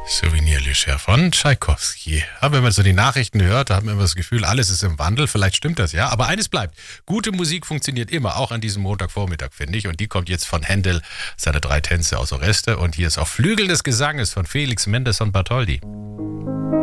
Souvenir Légère von Tschaikowski. Aber wenn man so die Nachrichten hört, da hat man immer das Gefühl, alles ist im Wandel. Vielleicht stimmt das ja. Aber eines bleibt. Gute Musik funktioniert immer, auch an diesem Montagvormittag, finde ich. Und die kommt jetzt von Händel, seine 3 Tänze aus Oreste. Und hier ist auch Flügel des Gesanges von Felix Mendelssohn Bartholdy.